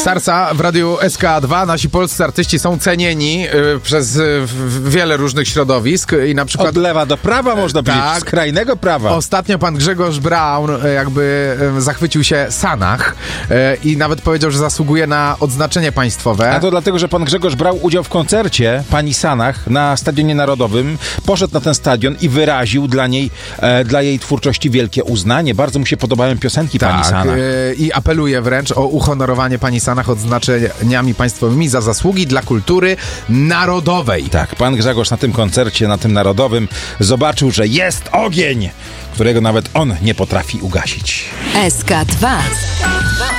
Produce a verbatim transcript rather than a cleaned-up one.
Starsa w radiu S K dwa. Nasi polscy artyści są cenieni y, przez y, wiele różnych środowisk i na przykład... Od lewa do prawa można tak, powiedzieć, skrajnego prawa. Ostatnio pan Grzegorz Braun y, jakby y, zachwycił się Sanach y, i nawet powiedział, że zasługuje na odznaczenie państwowe. A to dlatego, że pan Grzegorz brał udział w koncercie pani Sanach na Stadionie Narodowym. Poszedł na ten stadion i wyraził dla niej, e, dla jej twórczości wielkie uznanie. Bardzo mu się podobają piosenki tak, pani Sanach. Y, I apeluje wręcz o uhonorowanie pani Sanach odznaczeniami państwowymi za zasługi dla kultury narodowej. Tak, pan Grzegorz na tym koncercie, na tym narodowym zobaczył, że jest ogień, którego nawet on nie potrafi ugasić. S K dwa.